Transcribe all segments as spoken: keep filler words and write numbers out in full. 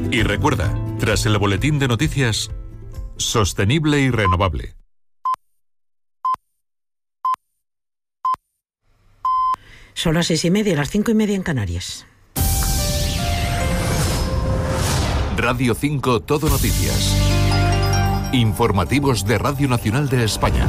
Y recuerda, tras el boletín de noticias, sostenible y renovable. Son las seis y media, las cinco y media en Canarias. Radio cinco Todo Noticias. Informativos de Radio Nacional de España.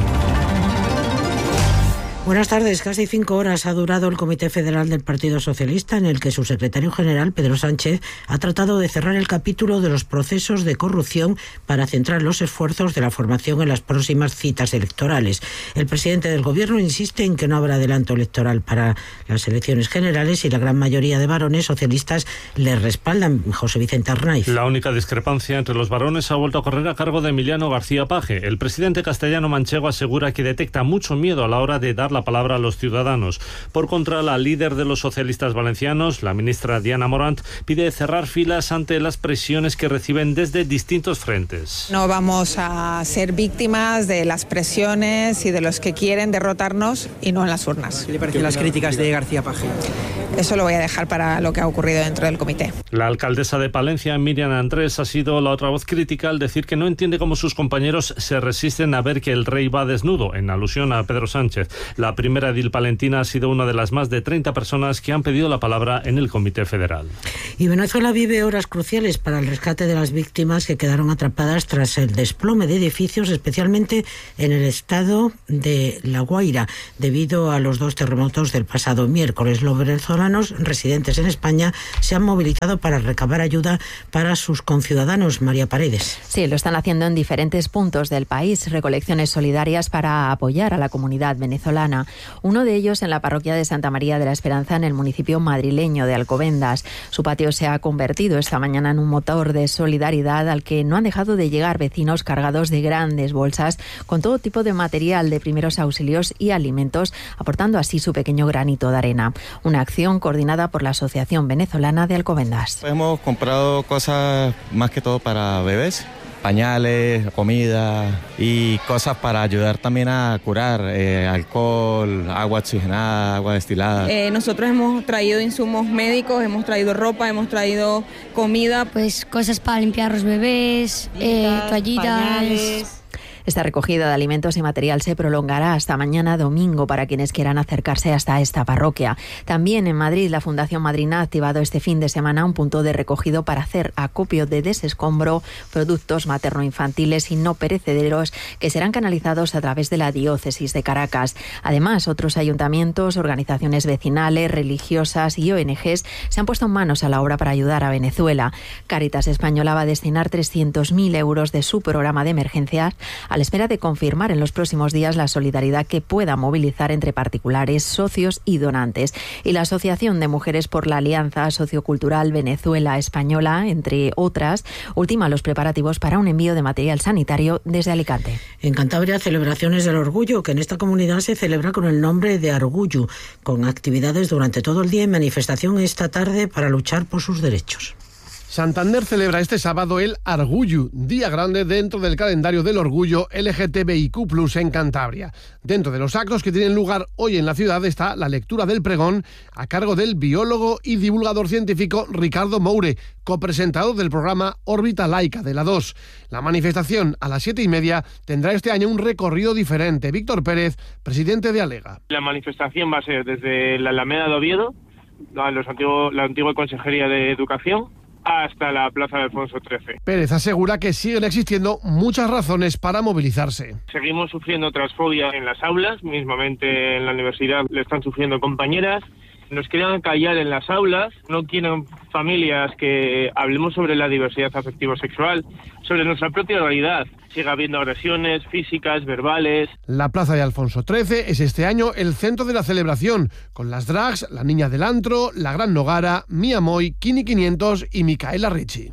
Buenas tardes. Casi cinco horas ha durado el Comité Federal del Partido Socialista, en el que su secretario general, Pedro Sánchez, ha tratado de cerrar el capítulo de los procesos de corrupción para centrar los esfuerzos de la formación en las próximas citas electorales. El presidente del Gobierno insiste en que no habrá adelanto electoral para las elecciones generales y la gran mayoría de varones socialistas le respaldan. José Vicente Arnaiz. La única discrepancia entre los varones ha vuelto a correr a cargo de Emiliano García Paje. El presidente castellano manchego asegura que detecta mucho miedo a la hora de dar la palabra a los ciudadanos. Por contra, la líder de los socialistas valencianos, la ministra Diana Morant, pide cerrar filas ante las presiones que reciben desde distintos frentes. No vamos a ser víctimas de las presiones y de los que quieren derrotarnos y no en las urnas. ¿Qué le parecen las críticas de García Paje? Eso lo voy a dejar para lo que ha ocurrido dentro del comité. La alcaldesa de Palencia, Miriam Andrés, ha sido la otra voz crítica al decir que no entiende cómo sus compañeros se resisten a ver que el rey va desnudo, en alusión a Pedro Sánchez. La primera edil palentina ha sido una de las más de treinta personas que han pedido la palabra en el Comité Federal. Y Venezuela vive horas cruciales para el rescate de las víctimas que quedaron atrapadas tras el desplome de edificios, especialmente en el estado de La Guaira, debido a los dos terremotos del pasado miércoles. Los venezolanos residentes en España se han movilizado para recabar ayuda para sus conciudadanos. María Paredes. Sí, lo están haciendo en diferentes puntos del país, recolecciones solidarias para apoyar a la comunidad venezolana. Uno de ellos en la parroquia de Santa María de la Esperanza, en el municipio madrileño de Alcobendas. Su patio se ha convertido esta mañana en un motor de solidaridad al que no han dejado de llegar vecinos cargados de grandes bolsas con todo tipo de material de primeros auxilios y alimentos, aportando así su pequeño granito de arena. Una acción coordinada por la Asociación Venezolana de Alcobendas. Hemos comprado cosas más que todo para bebés. Pañales, comida y cosas para ayudar también a curar, eh, alcohol, agua oxigenada, agua destilada. Eh, nosotros hemos traído insumos médicos, hemos traído ropa, hemos traído comida. Pues cosas para limpiar los bebés, eh, toallitas, pañales. Esta recogida de alimentos y material se prolongará hasta mañana domingo para quienes quieran acercarse hasta esta parroquia. También en Madrid, la Fundación Madrina ha activado este fin de semana un punto de recogido para hacer acopio de desescombro, productos materno-infantiles y no perecederos que serán canalizados a través de la diócesis de Caracas. Además, otros ayuntamientos, organizaciones vecinales, religiosas y O N Ges se han puesto manos a la obra para ayudar a Venezuela. Cáritas Española va a destinar trescientos mil euros de su programa de emergencias a la espera de confirmar en los próximos días la solidaridad que pueda movilizar entre particulares, socios y donantes. Y la Asociación de Mujeres por la Alianza Sociocultural Venezuela Española, entre otras, ultima los preparativos para un envío de material sanitario desde Alicante. En Cantabria, celebraciones del orgullo, que en esta comunidad se celebra con el nombre de Argullo, con actividades durante todo el día y manifestación esta tarde para luchar por sus derechos. Santander celebra este sábado el Argullo, día grande dentro del calendario del orgullo L G T B I Q plus, en Cantabria. Dentro de los actos que tienen lugar hoy en la ciudad está la lectura del pregón a cargo del biólogo y divulgador científico Ricardo Moure, copresentador del programa Órbita Laica de la dos. La manifestación a las siete y media tendrá este año un recorrido diferente. Víctor Pérez, presidente de Alega. La manifestación va a ser desde la Alameda de Oviedo, los antiguos, la antigua Consejería de Educación, hasta la Plaza de Alfonso trece. Pérez asegura que siguen existiendo muchas razones para movilizarse. Seguimos sufriendo transfobia en las aulas, mismamente en la universidad le están sufriendo compañeras. Nos quieren callar en las aulas, no quieren familias que hablemos sobre la diversidad afectivo-sexual, sobre nuestra propia realidad. Sigue habiendo agresiones físicas, verbales. La Plaza de Alfonso trece es este año el centro de la celebración, con las drags, la Niña del Antro, la Gran Nogara, Mia Moy, Kini quinientos y Micaela Ricci.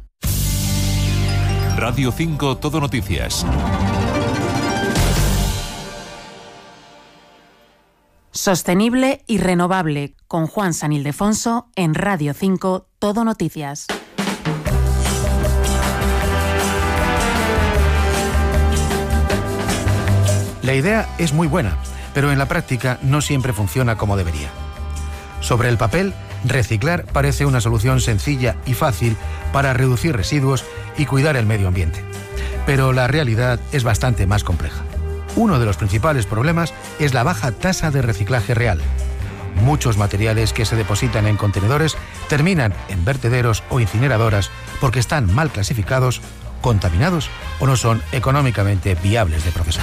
Radio cinco Todo Noticias. Sostenible y renovable, con Juan San Ildefonso en Radio cinco Todo Noticias. La idea es muy buena, pero en la práctica no siempre funciona como debería. Sobre el papel, reciclar parece una solución sencilla y fácil para reducir residuos y cuidar el medio ambiente. Pero la realidad es bastante más compleja. Uno de los principales problemas es la baja tasa de reciclaje real. Muchos materiales que se depositan en contenedores terminan en vertederos o incineradoras porque están mal clasificados, contaminados o no son económicamente viables de procesar.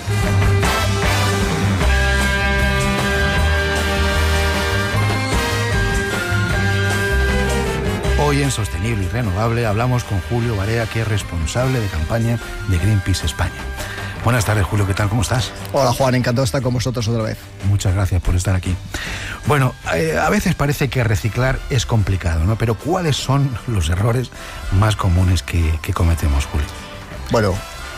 Hoy en Sostenible y Renovable hablamos con Julio Barea, que es responsable de campaña de Greenpeace España. Buenas tardes, Julio, ¿qué tal? ¿Cómo estás? Hola, Juan, encantado de estar con vosotros otra vez. Muchas gracias por estar aquí. Bueno, eh, a veces parece que reciclar es complicado, ¿no? Pero ¿cuáles son los errores más comunes que, que cometemos, Julio? Bueno,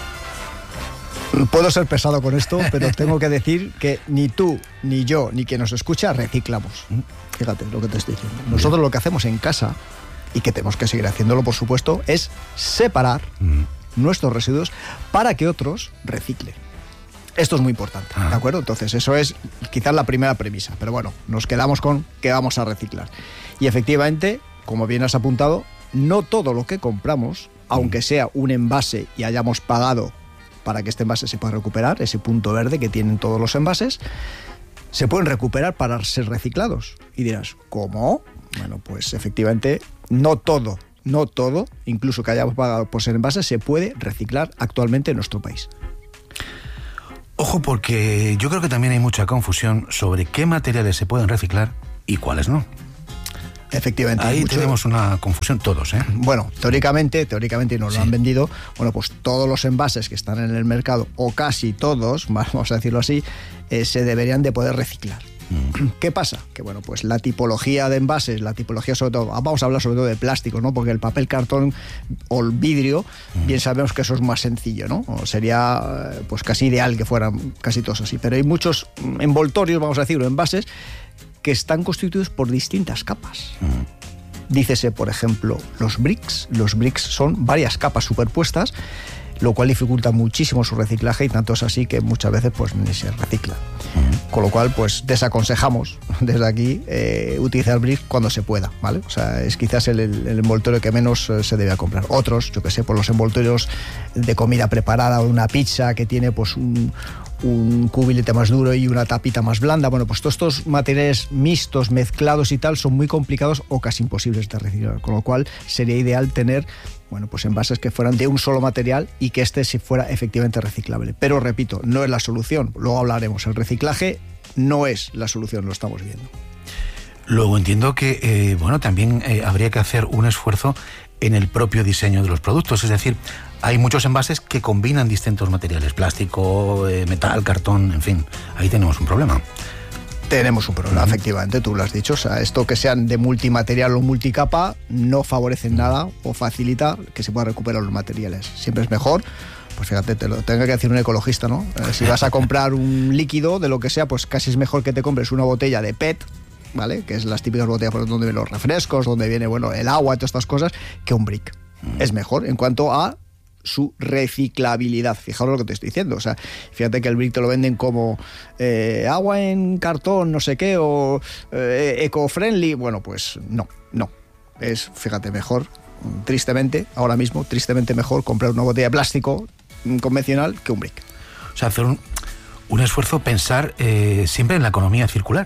puedo ser pesado con esto, pero tengo que decir que ni tú, ni yo, ni quien nos escucha reciclamos. Fíjate lo que te estoy diciendo. Nosotros lo que hacemos en casa, y que tenemos que seguir haciéndolo, por supuesto, es separar mm. nuestros residuos para que otros reciclen. Esto es muy importante, ah. ¿de acuerdo? Entonces, eso es quizás la primera premisa, pero bueno, nos quedamos con que vamos a reciclar. Y efectivamente, como bien has apuntado, no todo lo que compramos, aunque sea un envase y hayamos pagado para que este envase se pueda recuperar, ese punto verde que tienen todos los envases, se pueden recuperar para ser reciclados. Y dirás, ¿cómo? Bueno, pues efectivamente, no todo, no todo, incluso que hayamos pagado por ser envase, se puede reciclar actualmente en nuestro país. Ojo, porque yo creo que también hay mucha confusión sobre qué materiales se pueden reciclar y cuáles no. Efectivamente. Ahí mucho... tenemos una confusión todos, ¿eh? Bueno, teóricamente, teóricamente nos sí. lo han vendido, bueno, pues todos los envases que están en el mercado, o casi todos, vamos a decirlo así, eh, se deberían de poder reciclar. ¿Qué pasa? Que bueno, pues la tipología de envases, la tipología sobre todo, vamos a hablar sobre todo de plástico, ¿no? Porque el papel, cartón o el vidrio, mm. bien sabemos que eso es más sencillo, ¿no? O sería pues casi ideal que fueran casi todos así. Pero hay muchos envoltorios, vamos a decirlo, envases, que están constituidos por distintas capas. Mm. Dícese, por ejemplo, los bricks. Los bricks son varias capas superpuestas, lo cual dificulta muchísimo su reciclaje, y tanto es así que muchas veces pues ni se recicla. Uh-huh. Con lo cual, pues desaconsejamos desde aquí eh, utilizar brick cuando se pueda, ¿vale? O sea, es quizás el, el, el envoltorio que menos eh, se debe comprar. Otros, yo que sé, por los envoltorios de comida preparada o una pizza que tiene pues un, un cubilete más duro y una tapita más blanda, bueno, pues todos estos materiales mixtos, mezclados y tal, son muy complicados o casi imposibles de reciclar, con lo cual sería ideal tener bueno, pues envases que fueran de un solo material y que este sí fuera efectivamente reciclable. Pero repito, no es la solución, luego hablaremos, el reciclaje no es la solución, lo estamos viendo. Luego entiendo que, eh, bueno, también eh, habría que hacer un esfuerzo en el propio diseño de los productos, es decir, hay muchos envases que combinan distintos materiales, plástico, eh, metal, cartón, en fin, ahí tenemos un problema. Tenemos un problema, uh-huh. efectivamente, tú lo has dicho. O sea, esto que sean de multimaterial o multicapa no favorece nada o facilita que se puedan recuperar los materiales. Siempre es mejor, pues fíjate, te lo tenga que decir un ecologista, ¿no? Eh, si vas a comprar un líquido de lo que sea, pues casi es mejor que te compres una botella de P E T, ¿vale? Que es las típicas botellas por donde vienen los refrescos, donde viene, bueno, el agua y todas estas cosas, que un brick. Uh-huh. Es mejor en cuanto a su reciclabilidad. Fijaros lo que te estoy diciendo. O sea, fíjate que el brick te lo venden como eh, agua en cartón, no sé qué, o eh, eco-friendly. Bueno, pues no, no. Es, fíjate, mejor, tristemente, ahora mismo, tristemente mejor comprar una botella de plástico convencional que un brick. O sea, hacer un, un esfuerzo, pensar eh, siempre en la economía circular.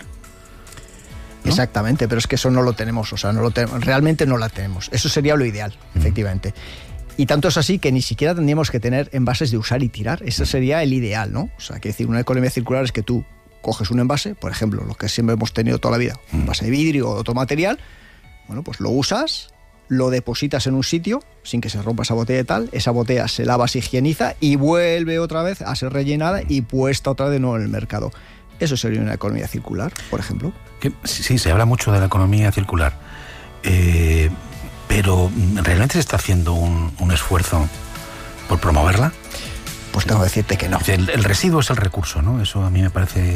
¿No? Exactamente, pero es que eso no lo tenemos, o sea, no lo tenemos, realmente no la tenemos. Eso sería lo ideal, mm. efectivamente. Y tanto es así que ni siquiera tendríamos que tener envases de usar y tirar. Ese sería el ideal, ¿no? O sea, que decir, una economía circular es que tú coges un envase, por ejemplo, lo que siempre hemos tenido toda la vida, un envase de vidrio o otro material, bueno, pues lo usas, lo depositas en un sitio sin que se rompa esa botella y tal, esa botella se lava, se higieniza y vuelve otra vez a ser rellenada y puesta otra vez de nuevo en el mercado. Eso sería una economía circular, por ejemplo. Que, sí, se habla mucho de la economía circular. Eh... Pero ¿realmente se está haciendo un, un esfuerzo por promoverla? Pues tengo que decirte que no. El, el residuo es el recurso, ¿no? Eso a mí me parece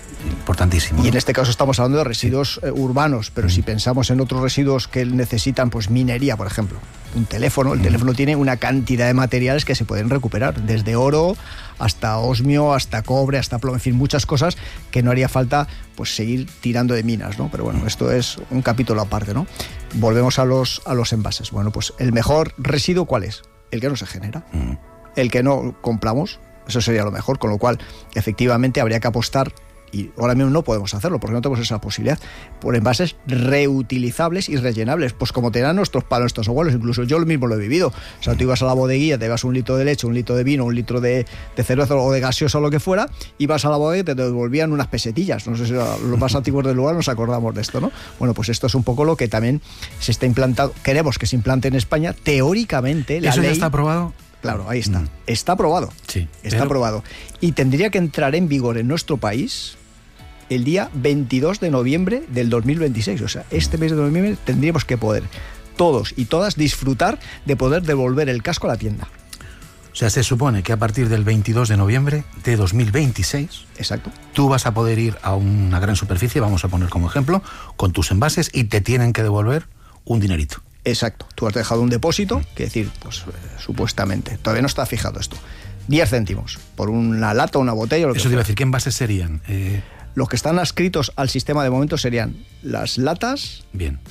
importantísimo. Y ¿no? en este caso estamos hablando de residuos eh, urbanos, pero mm. si pensamos en otros residuos que necesitan pues minería, por ejemplo, un teléfono, el mm. teléfono tiene una cantidad de materiales que se pueden recuperar, desde oro hasta osmio, hasta cobre, hasta plomo, en fin, muchas cosas que no haría falta pues seguir tirando de minas, ¿no? Pero bueno, esto es un capítulo aparte, ¿no? Volvemos a los, a los envases. Bueno, pues el mejor residuo, ¿cuál es? El que no se genera. Mm. El que no compramos, eso sería lo mejor, con lo cual, efectivamente, habría que apostar, y ahora mismo no podemos hacerlo porque no tenemos esa posibilidad, por envases reutilizables y rellenables, pues como tenían nuestros padres, nuestros abuelos, incluso yo lo mismo lo he vivido. O sea, tú ibas a la bodeguilla, te ibas un litro de leche, un litro de vino, un litro de, de cerveza o de gaseosa o lo que fuera, ibas a la bodega y te devolvían unas pesetillas. No sé si los más antiguos del lugar nos acordamos de esto, ¿no? Bueno, pues esto es un poco lo que también se está implantando, queremos que se implante en España, teóricamente. La ¿Eso ley, ya está aprobado? Claro, ahí está. Mm. Está aprobado. Sí. Está pero... aprobado. Y tendría que entrar en vigor en nuestro país el día veintidós de noviembre del dos mil veintiséis. O sea, este mes de noviembre tendríamos que poder, todos y todas, disfrutar de poder devolver el casco a la tienda. O sea, se supone que a partir del veintidós de noviembre de dos mil veintiséis... Exacto. Tú vas a poder ir a una gran superficie, vamos a poner como ejemplo, con tus envases y te tienen que devolver un dinerito. Exacto. Tú has dejado un depósito, que decir, pues eh, supuestamente, todavía no está fijado esto, diez céntimos por una lata o una botella. Lo que Eso te iba a decir, ¿qué envases serían? Eh... Los que están adscritos al sistema de momento serían las latas, bien,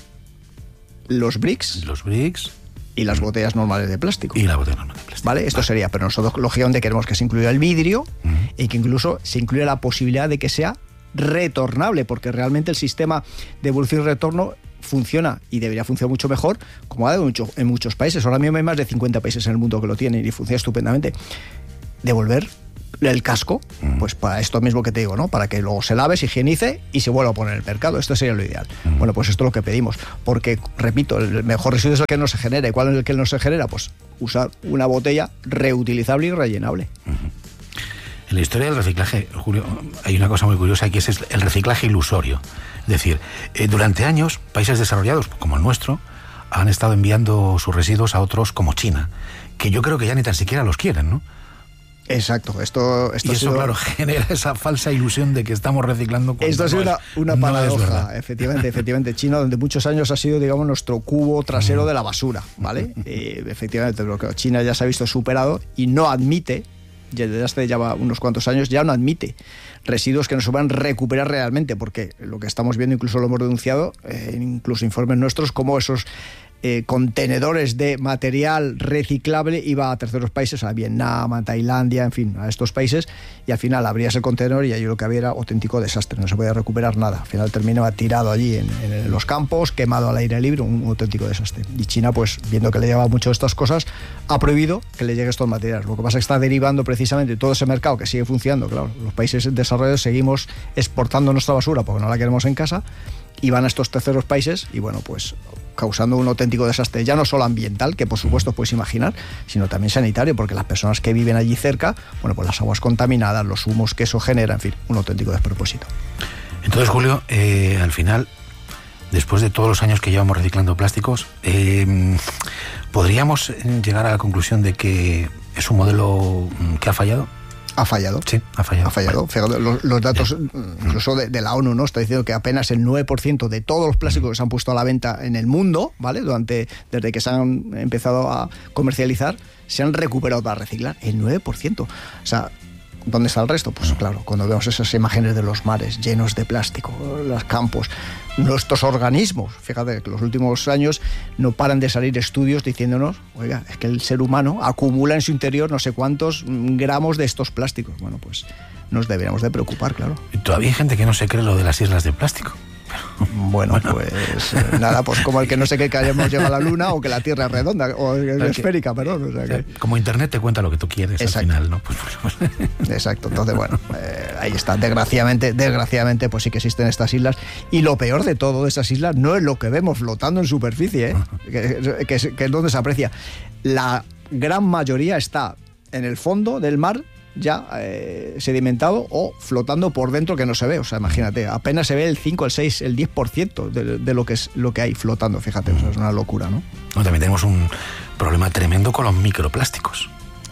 los bricks, los bricks y las botellas normales de plástico. Y la botella normal de plástico. ¿Vale? Esto vale. sería, pero nosotros lógicamente queremos que se incluya el vidrio uh-huh. y que incluso se incluya la posibilidad de que sea retornable, porque realmente el sistema de devolución y retorno funciona y debería funcionar mucho mejor, como ha dado mucho, en muchos países. Ahora mismo hay más de cincuenta países en el mundo que lo tienen y funciona estupendamente. Devolver el casco, pues para esto mismo que te digo, ¿no? Para que luego se lave, se higienice y se vuelva a poner en el mercado. Esto sería lo ideal. Mm. Bueno, pues esto es lo que pedimos, porque, repito, el mejor residuo es el que no se genera. ¿Y cuál es el que no se genera? Pues usar una botella reutilizable y rellenable. Mm-hmm. En la historia del reciclaje, Julio, hay una cosa muy curiosa que es el reciclaje ilusorio. Es decir, eh, durante años, países desarrollados como el nuestro han estado enviando sus residuos a otros como China, que yo creo que ya ni tan siquiera los quieren, ¿no? Exacto, esto, esto y eso, ha sido... claro, genera esa falsa ilusión de que estamos reciclando. Esto ha sido una, una no paradoja, efectivamente, efectivamente. China, donde muchos años ha sido, digamos, nuestro cubo trasero de la basura, ¿vale? Y, efectivamente, pero China ya se ha visto superado y no admite, desde hace ya unos cuantos años, ya no admite residuos que no se van a recuperar realmente, porque lo que estamos viendo, incluso lo hemos denunciado, eh, incluso informes nuestros, como esos Eh, contenedores de material reciclable iba a terceros países, a Vietnam, a Tailandia, en fin, a estos países, y al final abrías el contenedor y allí lo que había era auténtico desastre, no se podía recuperar nada. Al final terminaba tirado allí en, en los campos, quemado al aire libre, un, un auténtico desastre. Y China, pues viendo que le llevaba mucho de estas cosas, ha prohibido que le lleguen estos materiales. Lo que pasa es que está derivando precisamente todo ese mercado que sigue funcionando. Claro, los países desarrollados seguimos exportando nuestra basura porque no la queremos en casa, y van a estos terceros países y bueno, pues causando un auténtico desastre, ya no solo ambiental, que por supuesto puedes imaginar, sino también sanitario, porque las personas que viven allí cerca, bueno, pues las aguas contaminadas, los humos que eso genera, en fin, un auténtico despropósito. Entonces, Julio, eh, al final, después de todos los años que llevamos reciclando plásticos, eh, ¿podríamos llegar a la conclusión de que es un modelo que ha fallado? Ha fallado. Sí, ha fallado. Ha fallado. Vale. Los, los datos, incluso de, de la ONU, ¿no? Está diciendo que apenas el nueve por ciento de todos los plásticos que se han puesto a la venta en el mundo, ¿vale? Durante, desde que se han empezado a comercializar, se han recuperado para reciclar. El nueve por ciento. O sea, ¿dónde está el resto? Pues claro, cuando vemos esas imágenes de los mares llenos de plástico, los campos, nuestros organismos, fíjate que los últimos años no paran de salir estudios diciéndonos, oiga, es que el ser humano acumula en su interior no sé cuántos gramos de estos plásticos. Bueno, pues nos deberíamos de preocupar, claro. Y todavía hay gente que no se cree lo de las islas de plástico. Bueno, bueno, pues eh, nada, pues como el que no sé qué que hayamos llegado a la Luna o que la Tierra es redonda o es esférica, perdón. O sea que... Como Internet te cuenta lo que tú quieres. Exacto. Al final, ¿no? Pues, pues... Exacto, entonces bueno, eh, ahí está. Desgraciadamente, desgraciadamente, pues sí que existen estas islas y lo peor de todo de esas islas no es lo que vemos flotando en superficie, ¿eh? uh-huh. que, que, es, que es donde se aprecia. La gran mayoría está en el fondo del mar, ya eh, sedimentado o flotando por dentro que no se ve. O sea, imagínate, apenas se ve el cinco, el seis, el diez por ciento de, de lo que es lo que hay flotando, fíjate, o sea, es una locura, ¿no? No, también tenemos un problema tremendo con los microplásticos.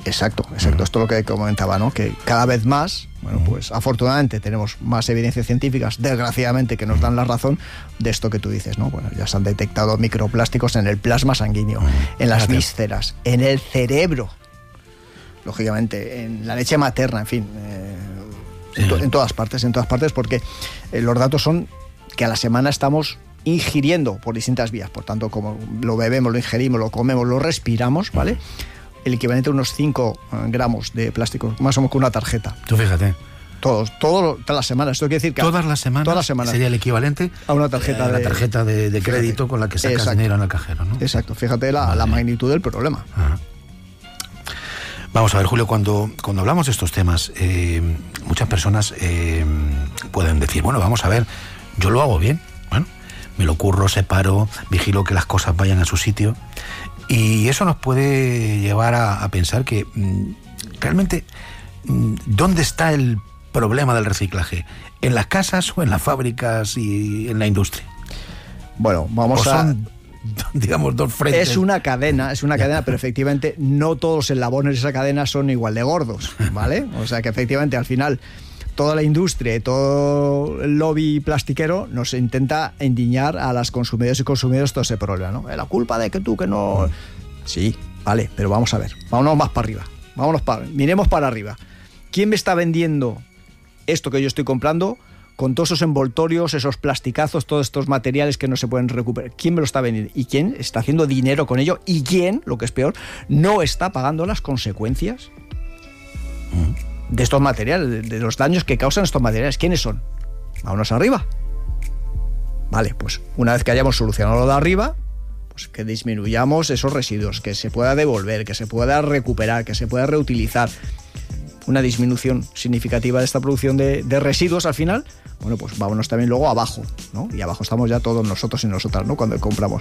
Exacto, exacto. Esto es lo que comentaba, ¿no? Que cada vez más, bueno, pues afortunadamente tenemos más evidencias científicas, desgraciadamente, que nos dan la razón de esto que tú dices, ¿no? Bueno, ya se han detectado microplásticos en el plasma sanguíneo, en las vísceras, en el cerebro, lógicamente, en la leche materna, en fin, eh, en, to- en todas partes, en todas partes, porque eh, los datos son que a la semana estamos ingiriendo por distintas vías, por tanto, como lo bebemos, lo ingerimos, lo comemos, lo respiramos, ¿vale? El equivalente a unos cinco gramos de plástico, más o menos que una tarjeta. Tú fíjate. Todos, todo, todas las semanas. Esto quiere decir que todas las semanas, todas las semanas sería el equivalente a una tarjeta, a la de, tarjeta de, de crédito fíjate, con la que sacas exacto, dinero en el cajero, ¿no? Exacto, fíjate la, vale. la magnitud del problema. Ajá. Vamos a ver, Julio, cuando, cuando hablamos de estos temas, eh, muchas personas eh, pueden decir, bueno, vamos a ver, yo lo hago bien, bueno, me lo curro, separo, vigilo que las cosas vayan a su sitio. Y eso nos puede llevar a, a pensar que mmm, realmente mmm, ¿dónde está el problema del reciclaje? ¿En las casas o en las fábricas y en la industria? Bueno, vamos o a... son, digamos, dos frentes. Es una cadena, es una cadena, pero efectivamente no todos los eslabones de esa cadena son igual de gordos, ¿vale? O sea que efectivamente al final toda la industria y todo el lobby plastiquero nos intenta endiñar a las consumidoras y consumidores todo ese problema, ¿no? La culpa de que tú que no... Sí, vale, pero vamos a ver, vámonos más para arriba, vámonos para, miremos para arriba. ¿Quién me está vendiendo esto que yo estoy comprando con todos esos envoltorios, esos plasticazos, todos estos materiales que no se pueden recuperar? ¿Quién me lo está vendiendo? ¿Y quién está haciendo dinero con ello? ¿Y quién, lo que es peor, no está pagando las consecuencias de estos materiales, de los daños que causan estos materiales? ¿Quiénes son? Vámonos arriba. Vale, pues una vez que hayamos solucionado lo de arriba, pues que disminuyamos esos residuos, que se pueda devolver, que se pueda recuperar, que se pueda reutilizar. Una disminución significativa de esta producción de, de residuos al final, bueno, pues vámonos también luego abajo, ¿no? Y abajo estamos ya todos nosotros y nosotras, ¿no? Cuando compramos.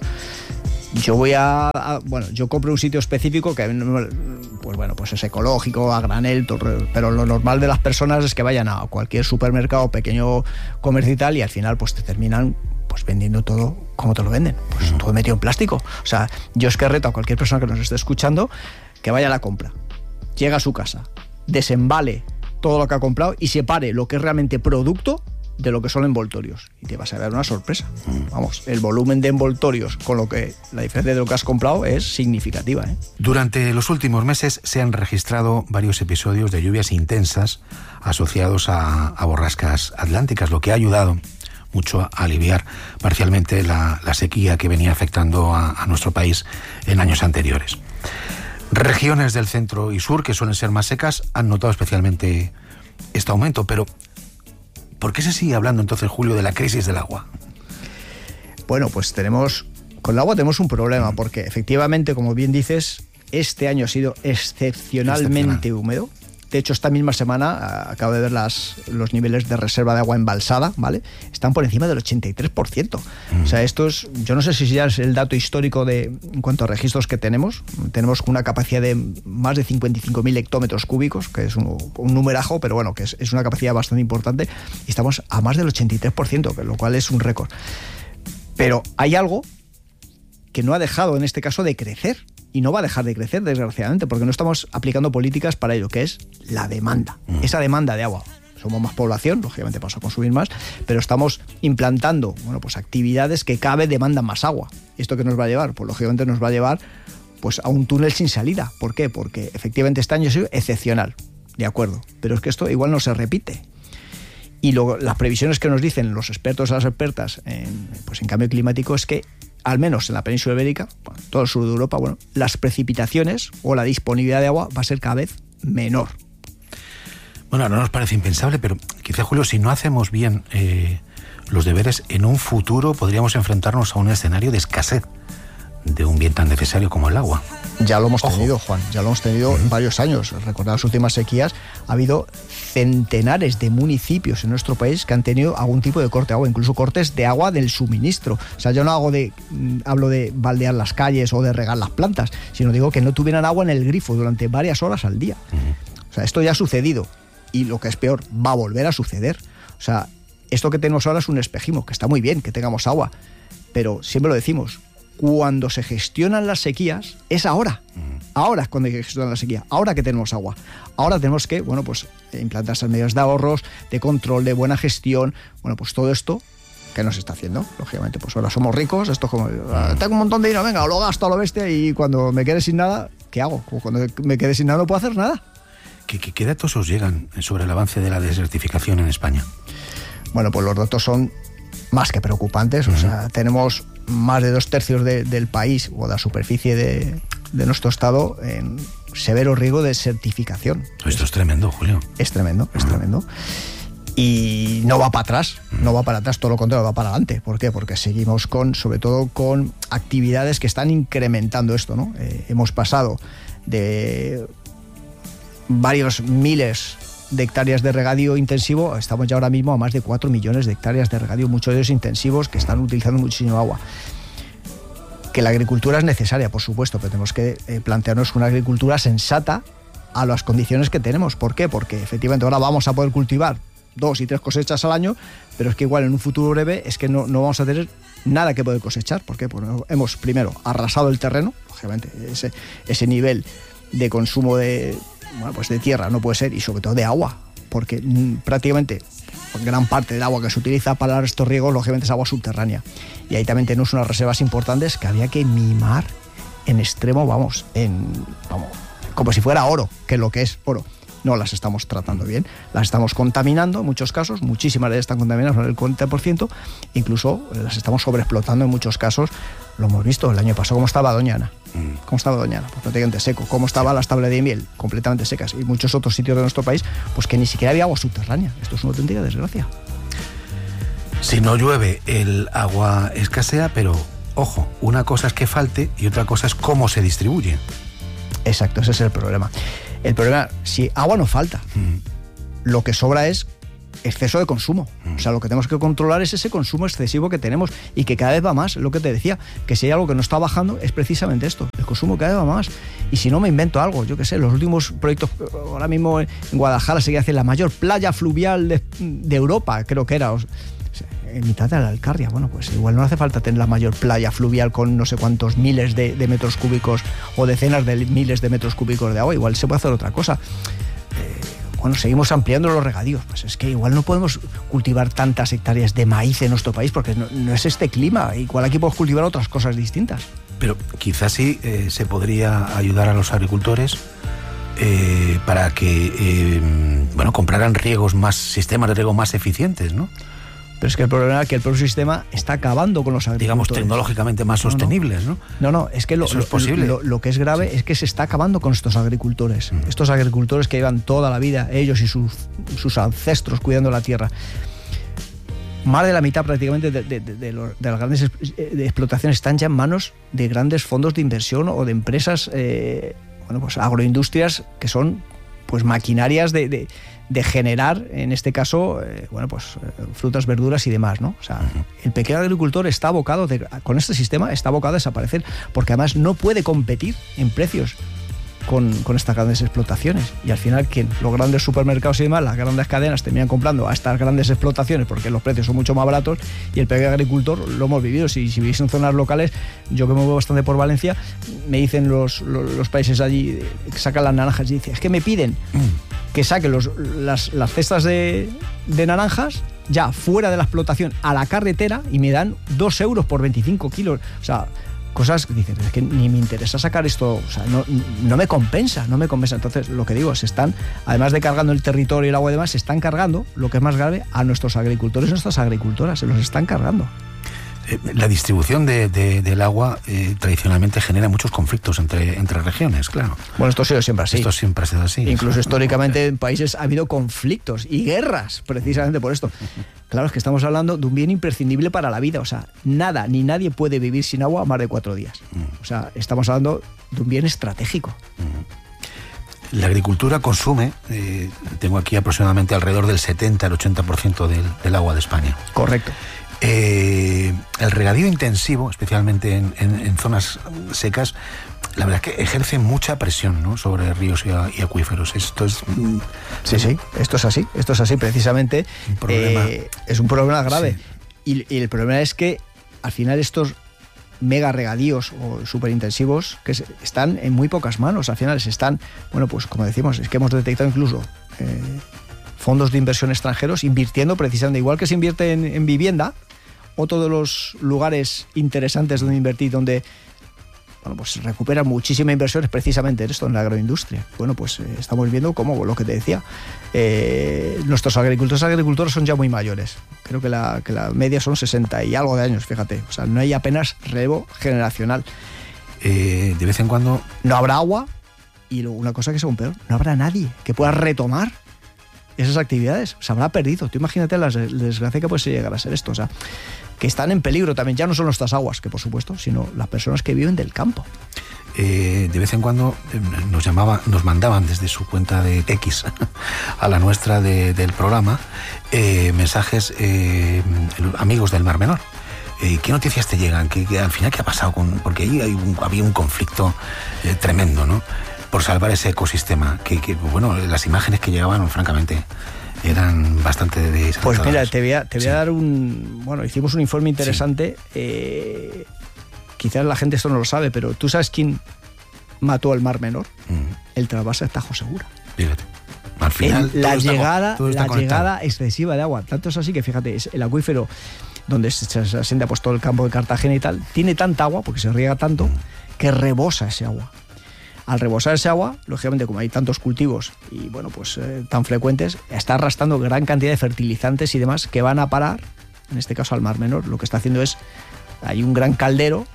Yo voy a, a bueno, yo compro un sitio específico que, pues bueno, pues es ecológico, a granel, todo, pero lo normal de las personas es que vayan a cualquier supermercado, pequeño comercio y tal, y al final pues te terminan pues vendiendo todo como te lo venden, pues todo metido en plástico. O sea, yo es que reto a cualquier persona que nos esté escuchando que vaya a la compra, llega a su casa, desembale todo lo que ha comprado y separe lo que es realmente producto de lo que son envoltorios, y te vas a dar una sorpresa. Vamos, el volumen de envoltorios con lo que la diferencia de lo que has comprado es significativa, ¿eh? Durante los últimos meses se han registrado varios episodios de lluvias intensas asociados a, a borrascas atlánticas, lo que ha ayudado mucho a aliviar parcialmente la, la sequía que venía afectando a, a nuestro país en años anteriores. Regiones del centro y sur, que suelen ser más secas, han notado especialmente este aumento, pero ¿por qué se sigue hablando entonces, Julio, de la crisis del agua? Bueno, pues tenemos, con el agua tenemos un problema, porque efectivamente, como bien dices, este año ha sido excepcionalmente húmedo. De hecho, esta misma semana acabo de ver las, los niveles de reserva de agua embalsada, ¿vale? Están por encima del ochenta y tres por ciento. Mm. O sea, esto es, yo no sé si ya es el dato histórico de, en cuanto a registros que tenemos. Tenemos una capacidad de más de cincuenta y cinco mil hectómetros cúbicos, que es un, un numerajo, pero bueno, que es, es una capacidad bastante importante. Y estamos a más del ochenta y tres por ciento, lo cual es un récord. Pero hay algo que no ha dejado, en este caso, de crecer. Y no va a dejar de crecer, desgraciadamente, porque no estamos aplicando políticas para ello, que es la demanda. Mm. Esa demanda de agua. Somos más población, lógicamente vamos a consumir más, pero estamos implantando, bueno, pues actividades que cada vez demandan más agua. ¿Y esto qué nos va a llevar? Pues lógicamente nos va a llevar pues, a un túnel sin salida. ¿Por qué? Porque efectivamente este año ha sido excepcional, de acuerdo, pero es que esto igual no se repite. Y lo, las previsiones que nos dicen los expertos y las expertas en, pues en cambio climático es que al menos en la península ibérica, bueno, todo el sur de Europa, bueno, las precipitaciones o la disponibilidad de agua va a ser cada vez menor. Bueno, no nos parece impensable, pero quizá, Julio, si no hacemos bien eh, los deberes, en un futuro podríamos enfrentarnos a un escenario de escasez de un bien tan necesario como el agua. Ya lo hemos Ojo. tenido, Juan, ya lo hemos tenido uh-huh. en varios años. Recordad las últimas sequías, ha habido centenares de municipios en nuestro país que han tenido algún tipo de corte de agua, incluso cortes de agua del suministro. O sea, yo no hago de, hablo de baldear las calles o de regar las plantas, sino digo que no tuvieran agua en el grifo durante varias horas al día. Uh-huh. O sea, esto ya ha sucedido y lo que es peor, va a volver a suceder. O sea, esto que tenemos ahora es un espejismo, que está muy bien que tengamos agua, pero siempre lo decimos, cuando se gestionan las sequías es ahora. Ahora es cuando hay que gestionar la sequía, ahora que tenemos agua. Ahora tenemos que, bueno, pues implantar esas medidas de ahorros, de control, de buena gestión. Bueno, pues todo esto que no se está haciendo, lógicamente. Pues ahora somos ricos, esto es como, tengo un montón de dinero, venga, lo gasto a lo bestia y cuando me quede sin nada, ¿qué hago? Cuando me quede sin nada no puedo hacer nada. ¿Qué, qué, qué datos os llegan sobre el avance de la desertificación en España? Bueno, pues los datos son más que preocupantes. Uh-huh. O sea, tenemos más de dos tercios de, del país o de la superficie de, de nuestro estado en severo riesgo de desertificación. Esto es tremendo, Julio. Es tremendo, es uh-huh. tremendo. Y no va para atrás, no va para atrás, todo lo contrario, va para adelante. ¿Por qué? Porque seguimos con, sobre todo con actividades que están incrementando esto, ¿no? Eh, hemos pasado de varios miles de hectáreas de regadío intensivo, estamos ya ahora mismo a más de cuatro millones de hectáreas de regadío, muchos de ellos intensivos que están utilizando muchísimo agua. Que la agricultura es necesaria, por supuesto, pero tenemos que eh, plantearnos una agricultura sensata a las condiciones que tenemos. ¿Por qué? Porque efectivamente ahora vamos a poder cultivar dos y tres cosechas al año, pero es que igual en un futuro breve es que no, no vamos a tener nada que poder cosechar. ¿Por qué? Porque hemos primero arrasado el terreno, lógicamente ese, ese nivel de consumo de bueno, pues de tierra no puede ser, y sobre todo de agua, porque mmm, prácticamente gran parte del agua que se utiliza para estos riegos, lógicamente, es agua subterránea. Y ahí también tenemos unas reservas importantes que había que mimar en extremo, vamos, en vamos, como si fuera oro, que es lo que es oro. No las estamos tratando bien, las estamos contaminando en muchos casos, muchísimas de ellas están contaminadas, el cuarenta por ciento, incluso las estamos sobreexplotando en muchos casos. Lo hemos visto el año pasado, cómo estaba Doñana, cómo estaba Doñana, pues prácticamente seco, cómo estaba las tablas de miel, completamente secas, y muchos otros sitios de nuestro país, pues que ni siquiera había agua subterránea. Esto es una auténtica desgracia. Si no llueve, el agua escasea, pero ojo, una cosa es que falte y otra cosa es cómo se distribuye. Exacto, ese es el problema. El problema, si agua no falta, mm. lo que sobra es exceso de consumo. Mm. O sea, lo que tenemos que controlar es ese consumo excesivo que tenemos y que cada vez va más. Lo que te decía, que si hay algo que no está bajando es precisamente esto, el consumo cada vez va más. Y si no me invento algo, yo qué sé, los últimos proyectos, ahora mismo en Guadalajara se quiere hacer la mayor playa fluvial de, de Europa, creo que era, o sea, en mitad de la Alcarria. Bueno, pues igual no hace falta tener la mayor playa fluvial con no sé cuántos miles de, de metros cúbicos o decenas de miles de metros cúbicos de agua. Igual se puede hacer otra cosa. Eh, bueno, seguimos ampliando los regadíos. Pues es que igual no podemos cultivar tantas hectáreas de maíz en nuestro país porque no, no es este clima. Igual aquí podemos cultivar otras cosas distintas. Pero quizás sí eh, se podría ayudar a los agricultores eh, para que eh, bueno, compraran riegos más, sistemas de riego más eficientes, ¿no? Pero es que el problema es que el propio sistema está acabando con los agricultores. Digamos, tecnológicamente más sostenibles, ¿no? No, no, es que lo, ¿Eso es posible? Lo, lo que es grave sí. es que se está acabando con estos agricultores. Mm. Estos agricultores que llevan toda la vida, ellos y sus, sus ancestros, cuidando la tierra. Más de la mitad prácticamente de, de, de, de, los, de las grandes de explotaciones están ya en manos de grandes fondos de inversión o de empresas, eh, bueno, pues agroindustrias que son pues maquinarias de... de de generar, en este caso, eh, bueno, pues eh, frutas, verduras y demás, ¿no? O sea, uh-huh. el pequeño agricultor está abocado, de, con este sistema, está abocado a desaparecer, porque además no puede competir en precios con, con estas grandes explotaciones. Y al final, ¿quién? Los grandes supermercados y demás, las grandes cadenas terminan comprando a estas grandes explotaciones porque los precios son mucho más baratos, y el pequeño agricultor lo hemos vivido. Si, si vivís en zonas locales, yo que me muevo bastante por Valencia, me dicen los, los, los países allí que sacan las naranjas y dicen, es que me piden mm. que saque los, las, las cestas de, de naranjas ya fuera de la explotación a la carretera y me dan dos euros por veinticinco kilos. O sea, cosas que dicen, es que ni me interesa sacar esto, o sea, no, no me compensa, no me compensa. Entonces, lo que digo, se están, además de cargando el territorio y el agua y demás, se están cargando, lo que es más grave, a nuestros agricultores y nuestras agricultoras, se los están cargando. La distribución de, de, del agua eh, tradicionalmente genera muchos conflictos entre, entre regiones, claro. Bueno, esto ha sido siempre así. Esto siempre ha sido así. Incluso históricamente en países ha habido conflictos y guerras precisamente por esto. Claro, es que estamos hablando de un bien imprescindible para la vida. O sea, nada ni nadie puede vivir sin agua más de cuatro días. O sea, estamos hablando de un bien estratégico. La agricultura consume, eh, tengo aquí aproximadamente alrededor del setenta al ochenta por ciento del, del agua de España. Correcto. Eh, el regadío intensivo, especialmente en, en, en zonas secas, la verdad es que ejerce mucha presión, ¿no?, sobre ríos y, y acuíferos. Esto es... Sí, sí, esto es así, esto es así precisamente. Un problema, eh, es un problema grave. Sí. Y, y el problema es que al final estos mega regadíos o súper intensivos que están en muy pocas manos. Al final se están, bueno, pues como decimos, es que hemos detectado incluso eh, fondos de inversión extranjeros invirtiendo precisamente, igual que se invierte en, en vivienda, otro de los lugares interesantes donde invertir, donde bueno, pues recuperan muchísima inversión es precisamente en esto, en la agroindustria. Bueno, pues eh, estamos viendo cómo, lo que te decía, eh, nuestros agricultores y agricultoras son ya muy mayores. Creo que la, que la media son sesenta y algo de años, fíjate. O sea, no hay apenas relevo generacional. Eh, de vez en cuando... No habrá agua y luego una cosa que es aún peor, no habrá nadie que pueda retomar esas actividades. Se habrá perdido. Tú imagínate la desgracia que puede llegar a ser esto. O sea, que están en peligro también, ya no son nuestras aguas, que por supuesto, sino las personas que viven del campo. Eh, de vez en cuando nos llamaban, nos mandaban desde su cuenta de X a la nuestra de, del programa eh, mensajes eh, amigos del Mar Menor. Eh, ¿Qué noticias te llegan? ¿Qué, qué, al final qué ha pasado con...? Porque ahí hay un, había un conflicto eh, tremendo, ¿no? Por salvar ese ecosistema. Que, que bueno, las imágenes que llegaban, francamente, eran bastante desalentadoras. Pues mira, te voy a, te voy sí. a dar un... Bueno, hicimos un informe interesante. Sí. Eh, quizás la gente esto no lo sabe, pero ¿tú sabes quién mató al Mar Menor? Mm. El trasvase de Tajo Segura. Fíjate. Al final, el, la todo llegada, está, todo está la conectado. llegada excesiva de agua. Tanto es así que, fíjate, es el acuífero donde se, se asienta pues, todo el campo de Cartagena y tal, tiene tanta agua, porque se riega tanto, mm. que rebosa ese agua. Al rebosar ese agua, lógicamente, como hay tantos cultivos y bueno, pues eh, tan frecuentes, está arrastrando gran cantidad de fertilizantes y demás que van a parar, en este caso al Mar Menor. Lo que está haciendo es, hay un gran caldero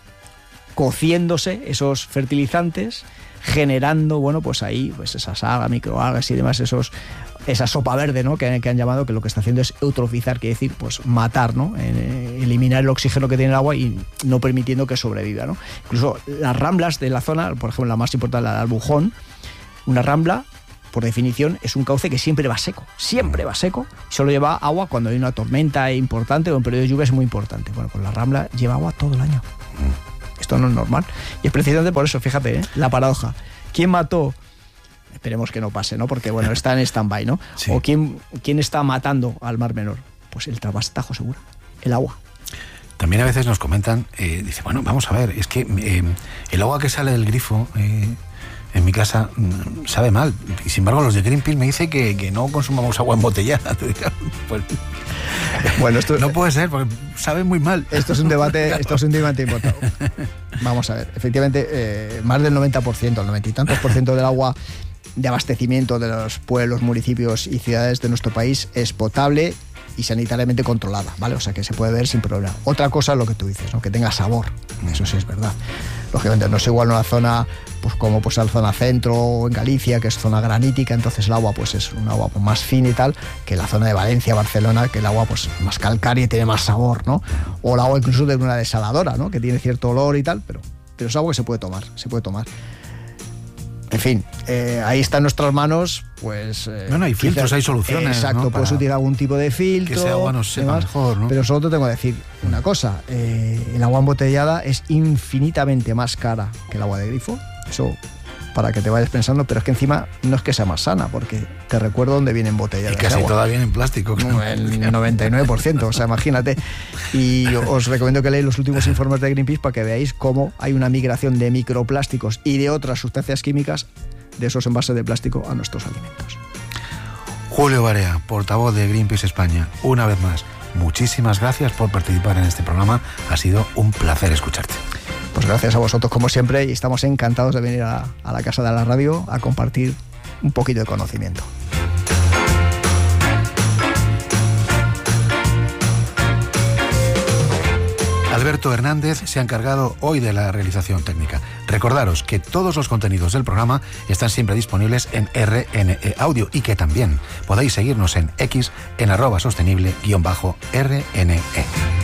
cociéndose esos fertilizantes, generando, bueno, pues ahí, pues esas algas, microalgas y demás, esos, esa sopa verde, ¿no? Que, que han llamado, que lo que está haciendo es eutrofizar, quiere decir, pues matar, ¿no? Eh, eliminar el oxígeno que tiene el agua y no permitiendo que sobreviva, ¿no? Incluso las ramblas de la zona, por ejemplo, la más importante, la de Albujón, una rambla, por definición, es un cauce que siempre va seco, siempre va seco, y solo lleva agua cuando hay una tormenta importante o un periodo de lluvias muy importante. Bueno, pues la rambla lleva agua todo el año. Esto no es normal. Y es precisamente por eso, fíjate, ¿eh? La paradoja. ¿Quién mató? Esperemos que no pase, ¿no? Porque, bueno, está en stand-by, ¿no? Sí. ¿O quién, quién está matando al Mar Menor? Pues el trasvase Tajo Segura, el agua. También a veces nos comentan, eh, dice, bueno, vamos a ver, es que eh, el agua que sale del grifo eh, en mi casa mm, sabe mal. Y sin embargo, los de Greenpeace me dicen que, que no consumamos agua embotellada. Pues, bueno, esto no puede ser, porque sabe muy mal. Esto es un debate, esto es un debate importante. Vamos a ver, efectivamente, eh, más del noventa por ciento, el noventa y tantos por ciento del agua de abastecimiento de los pueblos, municipios y ciudades de nuestro país es potable y sanitariamente controlada, ¿vale? O sea, que se puede ver sin problema. Otra cosa es lo que tú dices, ¿no? Que tenga sabor. Eso sí es verdad. Lógicamente no es igual en una zona pues como pues la zona centro o en Galicia, que es zona granítica, entonces el agua pues es un agua pues, más fina y tal, que la zona de Valencia, Barcelona, que el agua pues más calcárea y tiene más sabor, ¿no? O el agua incluso de una desaladora, ¿no? Que tiene cierto olor y tal, pero, pero es agua que se puede tomar, se puede tomar. En fin, eh, ahí está en nuestras manos, pues... Eh, bueno, hay filtros, quizás, hay soluciones, exacto, ¿no? puedes Para utilizar algún tipo de filtro... Que ese agua nos sepa demás, mejor, ¿no? Pero solo te tengo que decir una cosa, eh, el agua embotellada es infinitamente más cara que el agua de grifo, eso para que te vayas pensando, pero es que encima no es que sea más sana, porque te recuerdo dónde viene embotellada. Y casi agua. toda viene en plástico. No, el noventa y nueve por ciento, o sea, imagínate. Y os recomiendo que leáis los últimos informes de Greenpeace para que veáis cómo hay una migración de microplásticos y de otras sustancias químicas de esos envases de plástico a nuestros alimentos. Julio Barea, portavoz de Greenpeace España, una vez más, muchísimas gracias por participar en este programa. Ha sido un placer escucharte. Pues gracias a vosotros como siempre y estamos encantados de venir a, a la Casa de la Radio a compartir un poquito de conocimiento. Alberto Hernández se ha encargado hoy de la realización técnica. Recordaros que todos los contenidos del programa están siempre disponibles en R N E Audio y que también podéis seguirnos en X en arroba sostenible guión bajo R N E.